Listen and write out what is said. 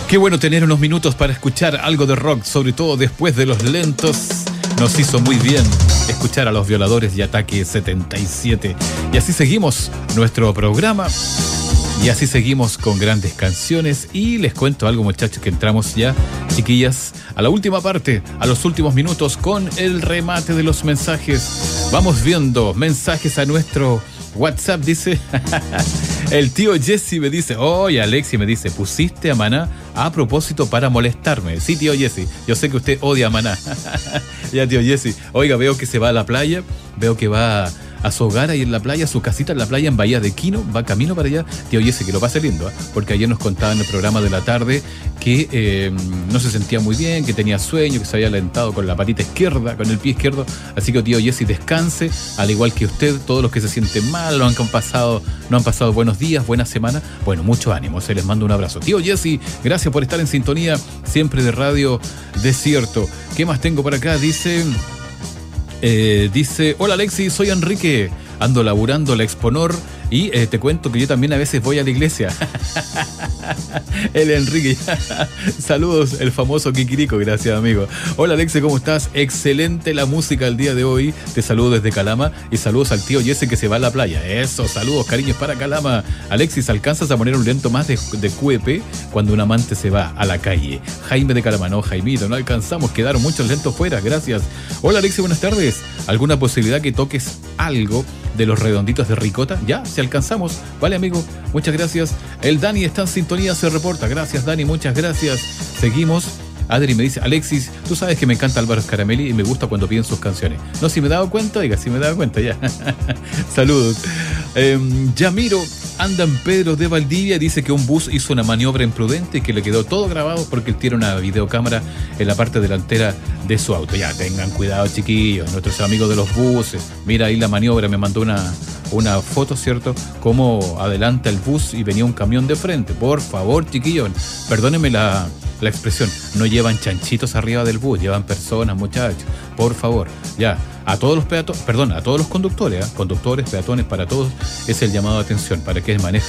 Qué bueno tener unos minutos para escuchar algo de rock, sobre todo después de los lentos. Nos hizo muy bien escuchar a Los Violadores y Ataque 77. Y así seguimos nuestro programa. Y así seguimos con grandes canciones. Y les cuento algo, muchachos, que entramos ya, chiquillas, a la última parte, a los últimos minutos, con el remate de los mensajes. Vamos viendo mensajes a nuestro WhatsApp. Dice el tío Jesse, me dice, oye, Alexi, me dice, pusiste a Maná a propósito para molestarme. Sí, tío Jesse, yo sé que usted odia a Maná. Ya, tío Jesse, oiga, veo que se va a la playa, veo que va a su hogar ahí en la playa, su casita en la playa en Bahía de Quino, va camino para allá. Tío Jesse, que lo pase lindo, ¿eh? Porque ayer nos contaba en el programa de la tarde que no se sentía muy bien, que tenía sueño, que se había alentado con la patita izquierda, con el pie izquierdo. Así que, tío Jesse, descanse, al igual que usted, todos los que se sienten mal, no han pasado buenos días, buena semana. Bueno, mucho ánimo, se les mando un abrazo. Tío Jesse, gracias por estar en sintonía siempre de Radio Desierto. ¿Qué más tengo por acá? Dice, hola Alexi, soy Enrique, ando laburando la Exponor y te cuento que yo también a veces voy a la iglesia. El Enrique. Saludos, el famoso Kikirico, gracias amigo. Hola Alexi, ¿cómo estás? Excelente la música el día de hoy. Te saludo desde Calama y saludos al tío Jesse que se va a la playa. Eso, saludos, cariños para Calama. Alexis, ¿alcanzas a poner un lento más de QEP cuando un amante se va a la calle? Jaime de Calama, no, Jaimito, no alcanzamos, quedaron muchos lentos fuera, gracias. Hola Alexi, buenas tardes. ¿Alguna posibilidad que toques algo de Los Redonditos de Ricota? Ya, si alcanzamos. Vale, amigo, muchas gracias. El Dani está en sintonía, se reporta. Gracias, Dani, muchas gracias. Seguimos. Adri me dice, Alexis, tú sabes que me encanta Álvaro Scaramelli y me gusta cuando piden sus canciones. No, si me he dado cuenta, oiga, si me he dado cuenta, ya. Saludos. Yamiro anda en Pedro de Valdivia, dice que un bus hizo una maniobra imprudente y que le quedó todo grabado porque él tiene una videocámara en la parte delantera de su auto. Ya, tengan cuidado, chiquillos, nuestros amigos de los buses. Mira ahí la maniobra, me mandó una foto, ¿cierto? Cómo adelanta el bus y venía un camión de frente. Por favor, chiquillos, perdónenme la expresión, no llevan chanchitos arriba del bus, llevan personas, muchachos, por favor, ya, a todos los peatones, a todos los conductores, conductores, peatones, para todos, es el llamado de atención, para que manejen